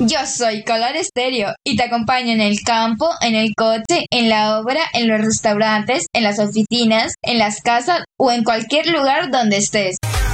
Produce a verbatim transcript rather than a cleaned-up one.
Yo soy Color Estéreo y te acompaño en el campo, en el coche, en la obra, en los restaurantes, en las oficinas, en las casas o en cualquier lugar donde estés.